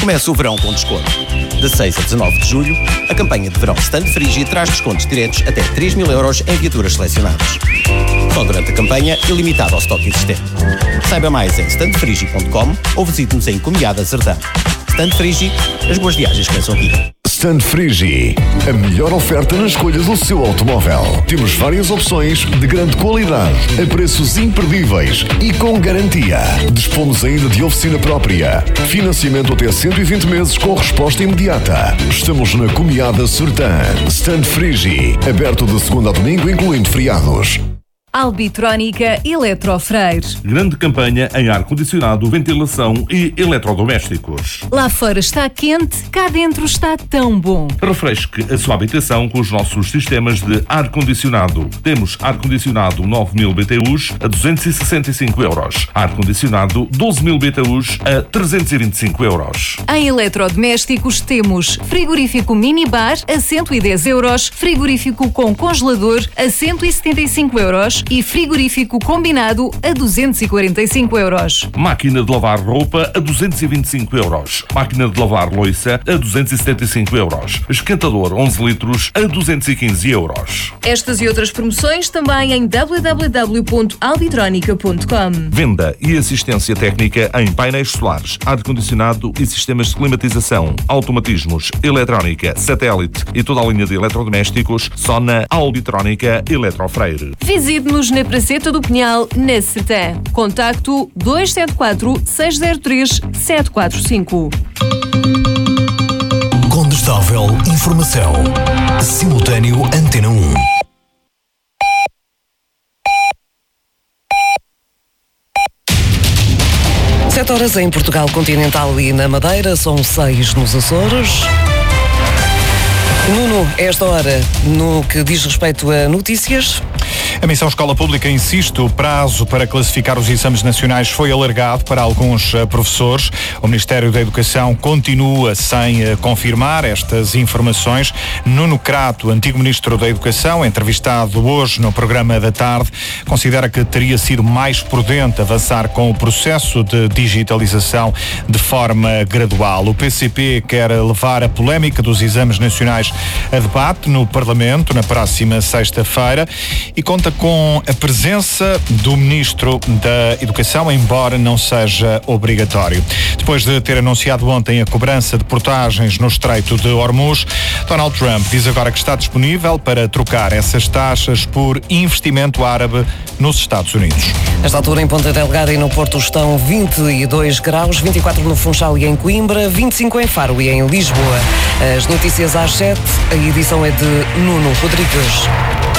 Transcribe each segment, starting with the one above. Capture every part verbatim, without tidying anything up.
Começa o verão com desconto. De seis a dezanove de julho, a campanha de verão Stand Frigi traz descontos diretos até três mil euros em viaturas selecionadas. Só durante a campanha e limitado ao estoque existente. Saiba mais em stand frigi ponto com ou visite-nos em Comiada Zerdã. Stand Frigi, as boas viagens começam aqui. Stand Frigi, a melhor oferta na escolha do seu automóvel. Temos várias opções de grande qualidade, a preços imperdíveis e com garantia. Dispomos ainda de oficina própria. Financiamento até cento e vinte meses com resposta imediata. Estamos na Comiada Zerdã. Stand Frigi, aberto de segunda a domingo, incluindo feriados. Albitrónica Eletrofreire. Grande campanha em ar-condicionado, ventilação e eletrodomésticos. Lá fora está quente, cá dentro está tão bom. Refresque a sua habitação com os nossos sistemas de ar-condicionado. Temos ar-condicionado nove mil B T Us a duzentos e sessenta e cinco euros. Ar-condicionado doze mil B T Us a trezentos e vinte e cinco euros. Em eletrodomésticos temos frigorífico minibar a cento e dez euros, frigorífico com congelador a cento e setenta e cinco euros e frigorífico combinado a duzentos e quarenta e cinco euros. Máquina de lavar roupa a duzentos e vinte e cinco euros. Máquina de lavar louça a duzentos e setenta e cinco euros. Esquentador onze litros a duzentos e quinze euros. Estas e outras promoções também em w w w ponto albitrónica ponto com. Venda e assistência técnica em painéis solares, ar-condicionado e sistemas de climatização, automatismos, eletrónica, satélite e toda a linha de eletrodomésticos só na Albitrónica Eletrofreire. Visite-nos na Praceta do Pinhal, na Sertã. Contacto dois sete quatro, seis zero três, sete quatro cinco. Condestável Informação. Simultâneo Antena um. Sete horas em Portugal Continental e na Madeira, são seis nos Açores. Nuno, esta hora, no que diz respeito a notícias... A Missão Escola Pública insiste, o prazo para classificar os exames nacionais foi alargado para alguns uh, professores. O Ministério da Educação continua sem uh, confirmar estas informações. Nuno Crato, antigo Ministro da Educação, entrevistado hoje no programa da tarde, considera que teria sido mais prudente avançar com o processo de digitalização de forma gradual. O P C P quer levar a polémica dos exames nacionais a debate no Parlamento na próxima sexta-feira e conta com a presença do Ministro da Educação, embora não seja obrigatório. Depois de ter anunciado ontem a cobrança de portagens no Estreito de Hormuz, Donald Trump diz agora que está disponível para trocar essas taxas por investimento árabe nos Estados Unidos. Nesta altura, em Ponta Delgada e no Porto estão vinte e dois graus, vinte e quatro no Funchal e em Coimbra, vinte e cinco em Faro e em Lisboa. As notícias às sete, a edição é de Nuno Rodrigues.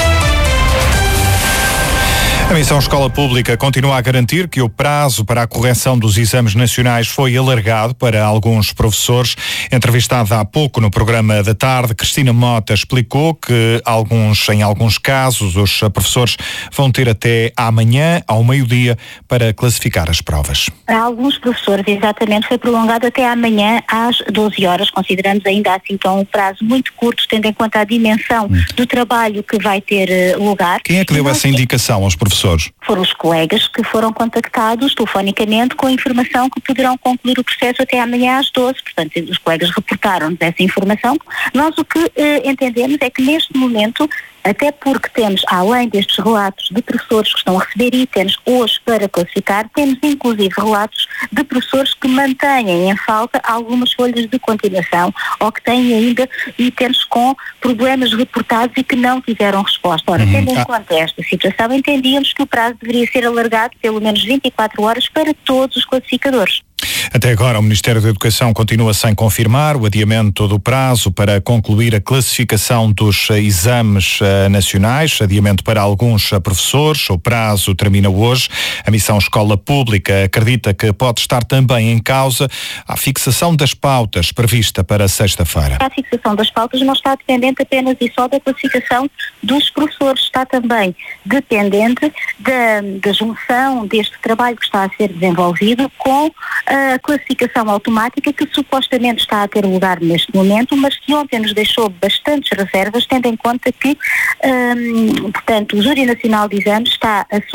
A Missão Escola Pública continua a garantir que o prazo para a correção dos exames nacionais foi alargado para alguns professores. Entrevistada há pouco no programa da tarde, Cristina Mota explicou que alguns, em alguns casos os professores vão ter até amanhã, ao meio-dia, para classificar as provas. Para alguns professores, exatamente, foi prolongado até amanhã às doze horas. Consideramos ainda assim então um prazo muito curto, tendo em conta a dimensão hum. do trabalho que vai ter lugar. Quem é que deu essa indicação aos professores? Foram os colegas que foram contactados telefonicamente com a informação que poderão concluir o processo até amanhã às doze. Portanto, os colegas reportaram-nos essa informação. Nós o que eh, entendemos é que neste momento, até porque temos, além destes relatos de professores que estão a receber itens hoje para classificar, temos inclusive relatos de professores que mantêm em falta algumas folhas de continuação ou que têm ainda itens com problemas reportados e que não tiveram resposta. Ora, tendo em conta esta situação, entendíamos que o prazo deveria ser alargado pelo menos vinte e quatro horas para todos os classificadores. Até agora, o Ministério da Educação continua sem confirmar o adiamento do prazo para concluir a classificação dos exames uh, nacionais, adiamento para alguns uh, professores. O prazo termina hoje. A Missão Escola Pública acredita que pode estar também em causa a fixação das pautas prevista para sexta-feira. A fixação das pautas não está dependente apenas e só da classificação dos professores, está também dependente da, da junção deste trabalho que está a ser desenvolvido com a classificação automática que supostamente está a ter lugar neste momento, mas que ontem nos deixou bastantes reservas, tendo em conta que, hum, portanto, o Júri Nacional de Exames está a